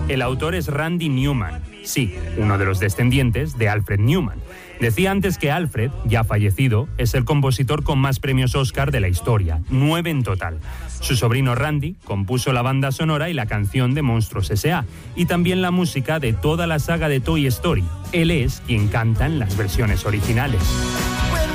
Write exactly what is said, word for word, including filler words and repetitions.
El autor es Randy Newman, sí, uno de los descendientes de Alfred Newman. Decía antes que Alfred, ya fallecido, es el compositor con más premios Oscar de la historia, nueve en total. Su sobrino Randy compuso la banda sonora y la canción de Monstruos ese a y también la música de toda la saga de Toy Story. Él es quien canta en las versiones originales.